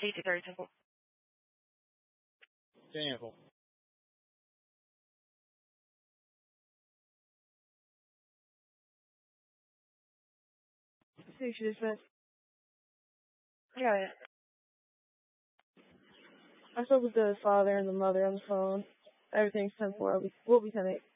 very simple. Example. See, she just said, Yeah. I spoke with the father and the mother on the phone. Everything's 10-4. We'll be 10-8.